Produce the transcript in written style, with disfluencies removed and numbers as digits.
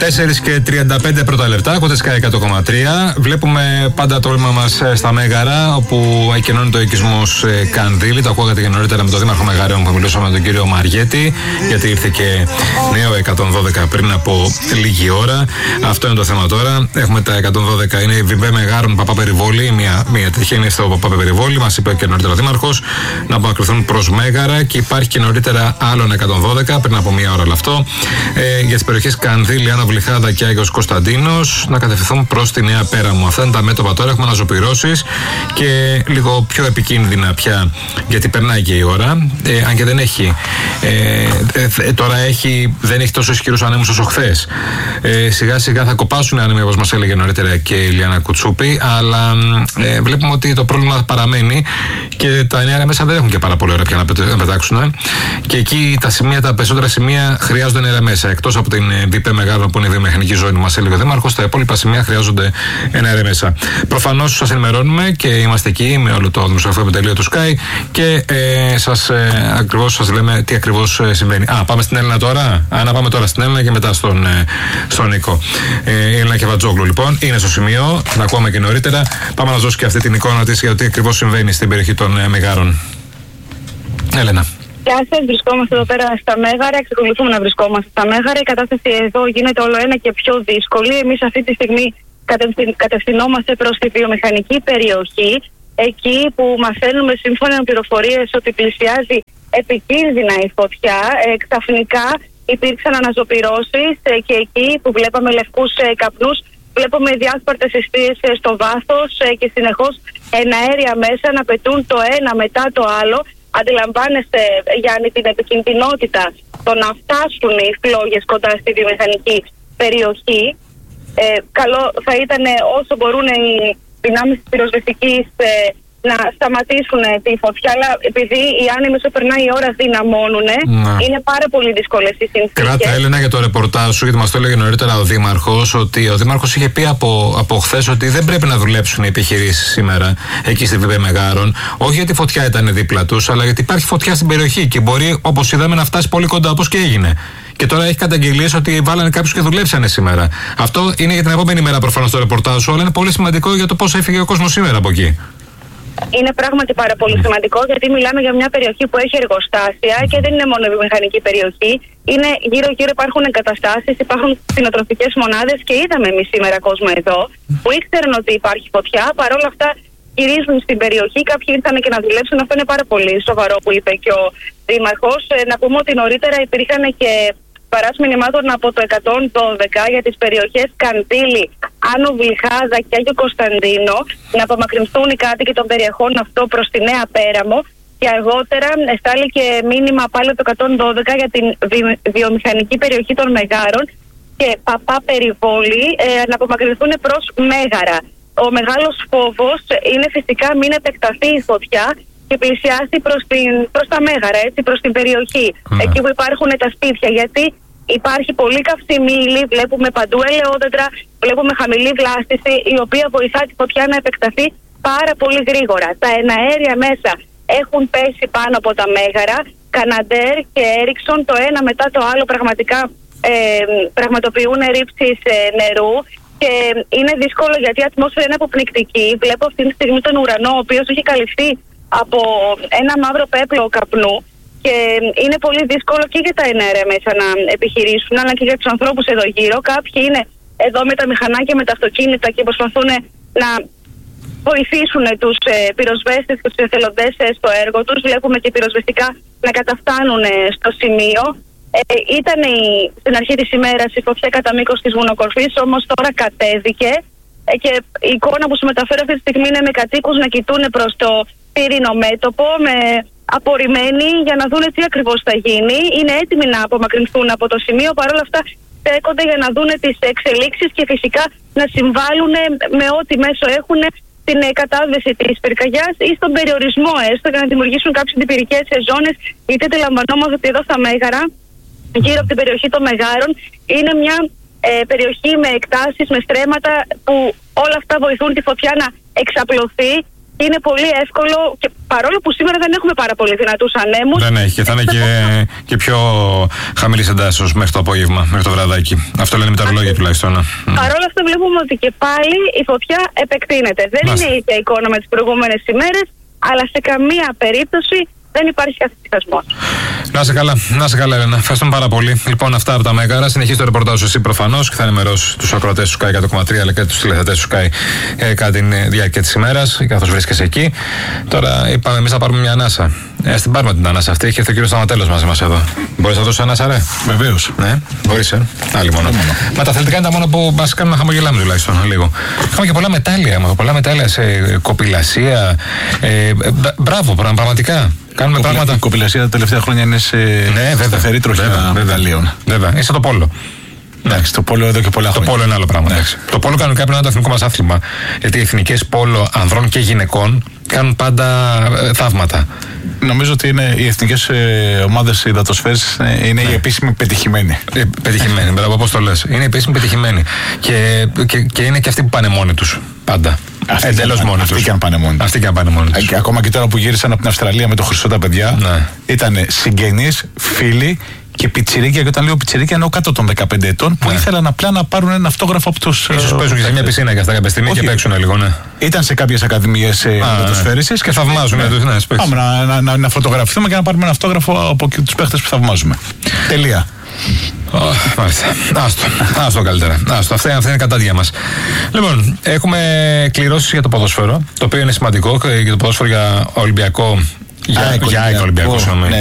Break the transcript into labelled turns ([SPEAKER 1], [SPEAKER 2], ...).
[SPEAKER 1] 4:35 πρώτα λεπτά, ακούτε Sky 100,3. Βλέπουμε πάντα το όλμα μας στα Μέγαρα, όπου εκκοινώνεται ο οικισμός Κανδύλη. Το ακούγατε και νωρίτερα με τον Δήμαρχο Μεγαρέων που μιλούσαμε με τον κύριο Μαριέτη, γιατί ήρθε και νέο 112 πριν από λίγη ώρα. Αυτό είναι το θέμα τώρα. Έχουμε τα 112, είναι η Βιμπέ Μεγάρων Παπαπεριβόλη. Μία τυχαία είναι στο Παπαπεριβόλη. Μας είπε και νωρίτερα ο Δήμαρχος να απομακρυνθούν προς Μέγαρα, και υπάρχει και νωρίτερα άλλον 112 πριν από μία ώρα όλο αυτό. Για τις περιοχές Κανδύλη, Άνω Βλυχάδα και Άγιος Κωνσταντίνος να κατευθυνθούν προς τη Νέα Πέραμο. Αυτά είναι τα μέτωπα τώρα. Έχουμε αναζωπυρώσεις και λίγο πιο επικίνδυνα πια, γιατί περνάει και η ώρα. Αν και δεν έχει. Τώρα δεν έχει τόσο ισχυρούς ανέμους όσο χθες. Σιγά σιγά θα κοπάσουν οι άνεμοι, όπως μας έλεγε νωρίτερα και η Λιάννα Κουτσούπη, αλλά βλέπουμε ότι το πρόβλημα παραμένει και τα νέα μέσα δεν έχουν και πάρα πολύ ώρα πια να πετάξουν. Και εκεί τα περισσότερα σημεία χρειάζονται νέα μέσα. Εκτός από την ΒΠ Μεγάλο που είναι η βιομηχανική ζώνη, μας έλεγε ο Δήμαρχος, τα υπόλοιπα σημεία χρειάζονται νέα μέσα. Προφανώς σας ενημερώνουμε και είμαστε εκεί με όλο το δημοσιογραφικό επιτελείο του Sky και ακριβώς σας λέμε τι ακριβώς συμβαίνει. Πάμε στην Έλληνα τώρα. Να πάμε τώρα στην Έλληνα και μετά στον Νίκο. Η Έλληνα Κεβατζόγλου λοιπόν είναι στο σημείο, την ακούμε και νωρίτερα. Πάμε να δώσει και αυτή την εικόνα της για τι ακριβώς συμβαίνει στην περιοχή των Μεγάρων. Έλενα.
[SPEAKER 2] Γεια σας, βρισκόμαστε εδώ πέρα στα Μέγαρα, εξακολουθούμε να βρισκόμαστε στα Μέγαρα. Η κατάσταση εδώ γίνεται όλο ένα και πιο δύσκολη. Εμείς αυτή τη στιγμή κατευθυνόμαστε προς τη βιομηχανική περιοχή, εκεί που μαθαίνουμε σύμφωνα με πληροφορίες ότι πλησιάζει επικίνδυνα η φωτιά. Ξαφνικά υπήρξαν αναζωπυρώσεις και εκεί που βλέπαμε λευκούς καπνούς, βλέπουμε διάσπαρτες εστίες στο βάθος και συνεχώς εναέρια μέσα να πετούν το ένα μετά το άλλο. Αντιλαμβάνεστε, Γιάννη, την επικινδυνότητα το να φτάσουν οι φλόγες κοντά στη βιομηχανική περιοχή. Καλό θα ήταν όσο μπορούν οι δυνάμεις της πυροσβεστικής να σταματήσουν τη φωτιά, αλλά επειδή οι άνεμοι όσο περνάει η ώρα δυναμώνουν, είναι πάρα πολύ δύσκολες οι συνθήκες. Κράτα,
[SPEAKER 1] Έλενα, για το ρεπορτάζ σου, γιατί μας το έλεγε νωρίτερα ο Δήμαρχος, ότι ο Δήμαρχος είχε πει από χθες ότι δεν πρέπει να δουλέψουν οι επιχειρήσεις σήμερα εκεί στη ΒΠ Μεγάρων. Όχι γιατί η φωτιά ήταν δίπλα τους, αλλά γιατί υπάρχει φωτιά στην περιοχή και μπορεί, όπως είδαμε, να φτάσει πολύ κοντά, όπως και έγινε. Και τώρα έχει καταγγελίες ότι βάλανε κάποιους και δουλέψανε σήμερα. Αυτό είναι για την επόμενη μέρα προφανώς το ρεπορτάζ σου, αλλά είναι πολύ σημαντικό για το πώς έφυγε ο κόσμος σήμερα από εκεί.
[SPEAKER 2] Είναι πράγματι πάρα πολύ σημαντικό, γιατί μιλάμε για μια περιοχή που έχει εργοστάσια και δεν είναι μόνο η βιομηχανική περιοχή. Είναι γύρω-γύρω υπάρχουν εγκαταστάσεις, υπάρχουν κτηνοτροφικές μονάδες και είδαμε εμείς σήμερα κόσμο εδώ που ήξεραν ότι υπάρχει φωτιά. Παρόλα αυτά γυρίζουν στην περιοχή. Κάποιοι ήρθαν και να δουλέψουν. Αυτό είναι πάρα πολύ σοβαρό που είπε και ο Δήμαρχος. Να πούμε ότι νωρίτερα υπήρχαν και παράσεις μηνυμάτων από το 112 για τις περιοχές Κανδύλη, Άνω Βλυχάδα και Άγιο Κωνσταντίνο να απομακρυνθούν οι κάτοικοι των περιοχών αυτό προς τη Νέα Πέραμο, και αργότερα εστάλει και μήνυμα πάλι το 112 για την βιομηχανική περιοχή των Μεγάρων και Παπαπεριβόλη να απομακρυνθούν προς Μέγαρα. Ο μεγάλος φόβος είναι φυσικά μην επεκταθεί η φωτιά και πλησιάσει προς τα Μέγαρα, έτσι, προς την περιοχή, εκεί που υπάρχουν τα σπίτια, γιατί υπάρχει πολύ καυσίμη ύλη, βλέπουμε παντού ελαιόδεντρα, βλέπουμε χαμηλή βλάστηση, η οποία βοηθά τη φωτιά να επεκταθεί πάρα πολύ γρήγορα. Τα εναέρια μέσα έχουν πέσει πάνω από τα Μέγαρα, Καναντέρ και Έριξον, το ένα μετά το άλλο πραγματικά πραγματοποιούν ρήψεις νερού. Και είναι δύσκολο γιατί η ατμόσφαιρα είναι αποπνικτική. Βλέπω αυτή τη στιγμή τον ουρανό, ο οποίος έχει καλυφθεί από ένα μαύρο πέπλο καπνού, και είναι πολύ δύσκολο και για τα εναέρια μέσα να επιχειρήσουν, αλλά και για τους ανθρώπους εδώ γύρω. Κάποιοι είναι εδώ με τα μηχανάκια, με τα αυτοκίνητα και προσπαθούν να βοηθήσουν τους πυροσβέστες και τους εθελοντές στο έργο τους. Βλέπουμε και πυροσβεστικά να καταφτάνουν στο σημείο. Ήταν στην αρχή της ημέρας η φωτιά κατά μήκος της βουνοκορφής, όμως τώρα κατέβηκε και η εικόνα που σου μεταφέρω αυτή τη στιγμή είναι με κατοίκους να κοιτούν προς το πύρινο μέτωπο, με απορριμμένοι για να δουν τι ακριβώς θα γίνει. Είναι έτοιμοι να απομακρυνθούν από το σημείο, παρόλα αυτά στέκονται για να δουν τις εξελίξεις και φυσικά να συμβάλλουν με ό,τι μέσο έχουν στην κατάδυση της πυρκαγιάς ή στον περιορισμό έστω, για να δημιουργήσουν κάποιες αντιπυρικές ζώνες, γιατί αντιλαμβανόμαστε ότι εδώ στα Μέγαρα, γύρω από την περιοχή των Μεγάρων, είναι μια περιοχή με εκτάσεις, με στρέμματα που όλα αυτά βοηθούν τη φωτιά να εξαπλωθεί είναι πολύ εύκολο, και παρόλο που σήμερα δεν έχουμε πάρα πολύ δυνατούς ανέμους.
[SPEAKER 1] Δεν έχει, και θα είναι και πιο χαμηλής εντάσσεως μέχρι το απόγευμα, μέχρι το βραδάκι. Αυτό λένε οι μετεωρολόγοι τουλάχιστον.
[SPEAKER 2] Παρόλο αυτό βλέπουμε ότι και πάλι η φωτιά επεκτείνεται. Δεν είναι η ίδια εικόνα με τις προηγούμενες ημέρες, αλλά σε καμία περίπτωση δεν υπάρχει καθυσυχασμός.
[SPEAKER 1] Να σε καλά, Έλενα. Ευχαριστούμε πάρα πολύ. Λοιπόν, αυτά από τα Μέγαρα. Συνεχίζει το ρεπορτάζ εσύ προφανώς και θα ενημερώσει τους ακροατές του Sky 100,3 αλλά και τους τηλεθεατές του Sky κατά τη διάρκεια της ημέρας, καθώς βρίσκεσαι εκεί. Τώρα είπαμε εμείς να πάρουμε μια ανάσα. Την πάρουμε την ανάσα αυτή. Έχει έρθει ο κύριος Σταματέλος μαζί μας εδώ. Μπορείς να δώσεις ανάσα, ρε?
[SPEAKER 3] Βεβαίως.
[SPEAKER 1] Ναι, μπορείς, Άλλη μόνο. Μα τα αθλητικά είναι τα μόνο που μας κάνουν να χαμογελάμε τουλάχιστον λίγο. Είχαμε και πολλά μετάλλια σε κοπηλασία. Μπράβο, πραγματικά. Κάνουμε πράγματα.
[SPEAKER 3] Η κοπηλασία τα τελευταία χρόνια είναι σε σταθερή τροχιά μεταλλίων.
[SPEAKER 1] Βέβαια, είσαι το πόλο.
[SPEAKER 3] Εντάξει, το πόλο εδώ και πολλά χρόνια.
[SPEAKER 1] Το πόλο είναι άλλο πράγμα. Το πόλο κανονικά πρέπει να είναι το εθνικό μας άθλημα. Γιατί οι εθνικές πόλο ανδρών και γυναικών κάνουν πάντα θαύματα.
[SPEAKER 3] Νομίζω ότι είναι οι εθνικές ομάδες υδατοσφαίρες είναι οι επίσημοι πετυχημένοι.
[SPEAKER 1] Πετυχημένοι, μπράβο, όπως το λες. Είναι επίσημοι πετυχημένοι. Και είναι και αυτοί που πάνε μόνοι τους. Πάντα. Εντελώς μόνοι τους.
[SPEAKER 3] Αυτοί και αν πάνε μόνοι τους. Και ακόμα και τώρα που γύρισαν από την Αυστραλία με το Χρυσό τα παιδιά, ήταν συγγενείς, φίλοι και πιτσιρίκια. Και όταν λέω πιτσιρίκια εννοώ κάτω των 15 ετών που ήθελαν απλά να πάρουν ένα αυτόγραφο από τους.
[SPEAKER 1] Ίσως παίζουν και σε μια πισίνα και αυτά κάποια στιγμή και παίξουν λίγο, ναι.
[SPEAKER 3] Ήταν σε κάποιες ακαδημίες υδατοσφαίρισης
[SPEAKER 1] και θαυμάζουν.
[SPEAKER 3] Πάμε να φωτογραφηθούμε και να πάρουμε ένα αυτόγραφο από τους παίχτες που θαυμάζουμε. Τελεία.
[SPEAKER 1] Μάλιστα. Άστο καλύτερα. Αυτά είναι κατάδια μας. Λοιπόν, έχουμε κληρώσεις για το ποδόσφαιρο, το οποίο είναι σημαντικό, για το ποδόσφαιρο για Ολυμπιακό. Για Ολυμπιακό, συγγνώμη.